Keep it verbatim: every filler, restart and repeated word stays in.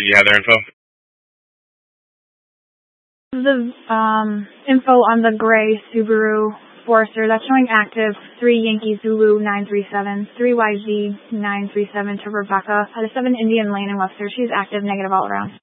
Did you have their info? The um, info on the gray Subaru Forester, that's showing active three Yankee Zulu nine three seven, three Y Z nine three seven to Rebecca at a seven Indian Lane in Webster. She's active, negative all around.